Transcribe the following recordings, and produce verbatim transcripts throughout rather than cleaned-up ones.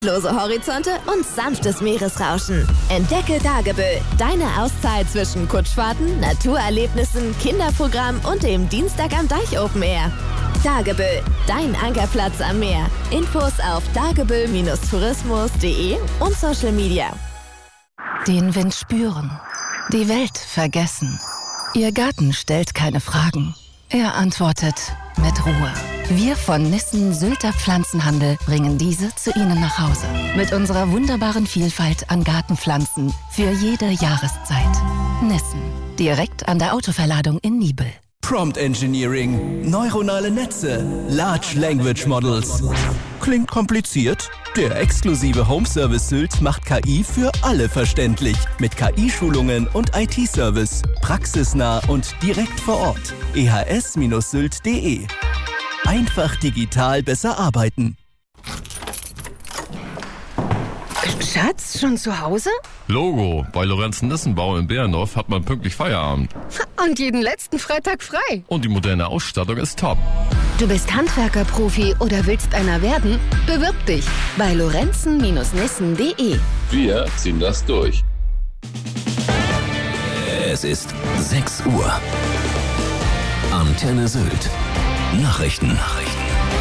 Lose Horizonte und sanftes Meeresrauschen. Entdecke Dagebüll, deine Auszeit zwischen Kutschfahrten, Naturerlebnissen, Kinderprogramm und dem Dienstag am Deich Open Air. Dagebüll, dein Ankerplatz am Meer. Infos auf dagebüll Tourismus punkt de und Social Media. Den Wind spüren, die Welt vergessen. Ihr Garten stellt keine Fragen. Er antwortet mit Ruhe. Wir von Nissen Sylter Pflanzenhandel bringen diese zu Ihnen nach Hause. Mit unserer wunderbaren Vielfalt an Gartenpflanzen für jede Jahreszeit. Nissen, direkt an der Autoverladung in Niebel. Prompt Engineering, neuronale Netze, Large Language Models. Klingt kompliziert? Der exklusive Home Service Sylt macht K I für alle verständlich. Mit K I-Schulungen und I T-Service. Praxisnah und direkt vor Ort. e h s Sylt punkt de. Einfach digital besser arbeiten. Schatz, schon zu Hause? Logo, bei Lorenzen-Nissenbau in Behrendorf hat man pünktlich Feierabend. Und jeden letzten Freitag frei. Und die moderne Ausstattung ist top. Du bist Handwerker-Profi oder willst einer werden? Bewirb dich bei Lorenzen Nissen punkt de. Wir ziehen das durch. Es ist sechs Uhr. Antenne Sylt. Nachrichten. Nachrichten.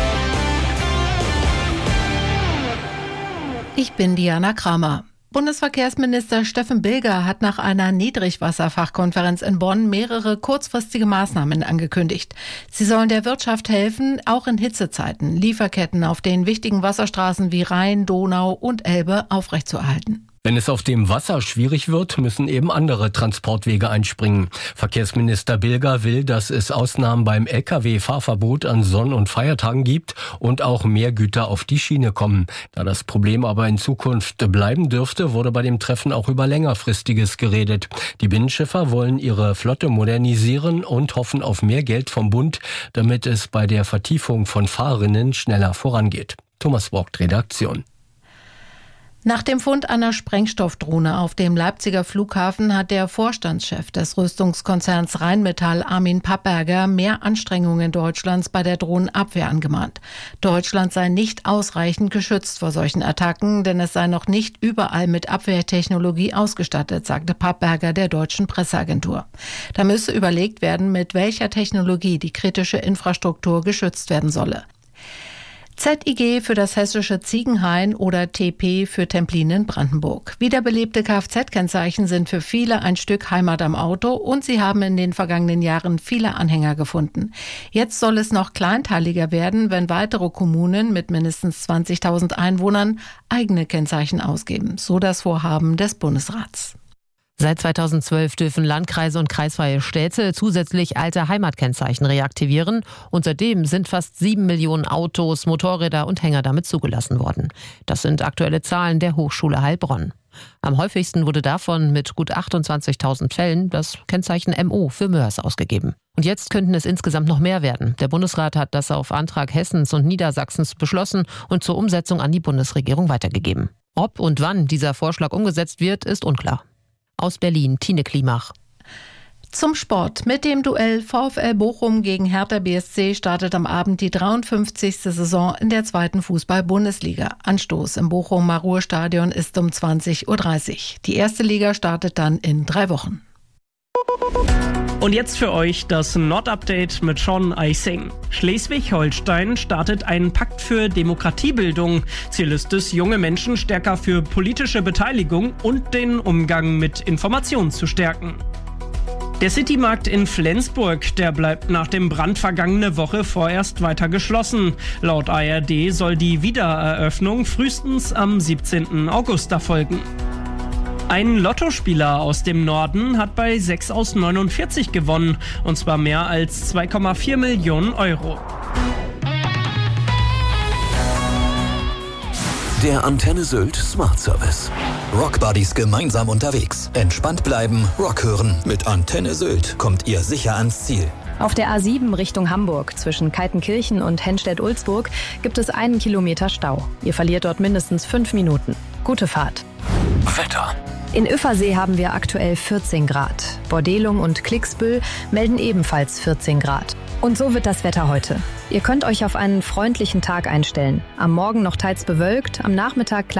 Ich bin Diana Kramer. Bundesverkehrsminister Steffen Bilger hat nach einer Niedrigwasserfachkonferenz in Bonn mehrere kurzfristige Maßnahmen angekündigt. Sie sollen der Wirtschaft helfen, auch in Hitzezeiten Lieferketten auf den wichtigen Wasserstraßen wie Rhein, Donau und Elbe aufrechtzuerhalten. Wenn es auf dem Wasser schwierig wird, müssen eben andere Transportwege einspringen. Verkehrsminister Bilger will, dass es Ausnahmen beim L K W-Fahrverbot an Sonn- und Feiertagen gibt und auch mehr Güter auf die Schiene kommen. Da das Problem aber in Zukunft bleiben dürfte, wurde bei dem Treffen auch über längerfristiges geredet. Die Binnenschiffer wollen ihre Flotte modernisieren und hoffen auf mehr Geld vom Bund, damit es bei der Vertiefung von Fahrrinnen schneller vorangeht. Thomas Vogt, Redaktion. Nach dem Fund einer Sprengstoffdrohne auf dem Leipziger Flughafen hat der Vorstandschef des Rüstungskonzerns Rheinmetall, Armin Papperger, mehr Anstrengungen Deutschlands bei der Drohnenabwehr angemahnt. Deutschland sei nicht ausreichend geschützt vor solchen Attacken, denn es sei noch nicht überall mit Abwehrtechnologie ausgestattet, sagte Papperger der deutschen Presseagentur. Da müsse überlegt werden, mit welcher Technologie die kritische Infrastruktur geschützt werden solle. Z I G für das hessische Ziegenhain oder T P für Templin in Brandenburg. Wiederbelebte Kfz-Kennzeichen sind für viele ein Stück Heimat am Auto und sie haben in den vergangenen Jahren viele Anhänger gefunden. Jetzt soll es noch kleinteiliger werden, wenn weitere Kommunen mit mindestens zwanzigtausend Einwohnern eigene Kennzeichen ausgeben. So das Vorhaben des Bundesrats. Seit zweitausendzwölf dürfen Landkreise und kreisfreie Städte zusätzlich alte Heimatkennzeichen reaktivieren. Und seitdem sind fast sieben Millionen Autos, Motorräder und Hänger damit zugelassen worden. Das sind aktuelle Zahlen der Hochschule Heilbronn. Am häufigsten wurde davon mit gut achtundzwanzigtausend Fällen das Kennzeichen M O für Mörs ausgegeben. Und jetzt könnten es insgesamt noch mehr werden. Der Bundesrat hat das auf Antrag Hessens und Niedersachsens beschlossen und zur Umsetzung an die Bundesregierung weitergegeben. Ob und wann dieser Vorschlag umgesetzt wird, ist unklar. Aus Berlin, Tine Klimach. Zum Sport. Mit dem Duell VfL Bochum gegen Hertha B S C startet am Abend die dreiundfünfzigste Saison in der zweiten Fußball-Bundesliga. Anstoß im Bochumer Ruhrstadion ist um zwanzig Uhr dreißig. Die erste Liga startet dann in drei Wochen. Und jetzt für euch das Nord-Update mit Sean Eising. Schleswig-Holstein startet einen Pakt für Demokratiebildung. Ziel ist es, junge Menschen stärker für politische Beteiligung und den Umgang mit Informationen zu stärken. Der Citymarkt in Flensburg, der bleibt nach dem Brand vergangene Woche vorerst weiter geschlossen. Laut A R D soll die Wiedereröffnung frühestens am siebzehnten August erfolgen. Ein Lottospieler aus dem Norden hat bei sechs aus neunundvierzig gewonnen, und zwar mehr als zwei Komma vier Millionen Euro. Der Antenne Sylt Smart Service. Rockbuddies gemeinsam unterwegs. Entspannt bleiben, Rock hören. Mit Antenne Sylt kommt ihr sicher ans Ziel. Auf der A sieben Richtung Hamburg zwischen Kaltenkirchen und Henstedt-Ulzburg gibt es einen Kilometer Stau. Ihr verliert dort mindestens fünf Minuten. Gute Fahrt. Wetter. In Üffersee haben wir aktuell vierzehn Grad. Bordelum und Klicksbüll melden ebenfalls vierzehn Grad. Und so wird das Wetter heute. Ihr könnt euch auf einen freundlichen Tag einstellen. Am Morgen noch teils bewölkt, am Nachmittag klar.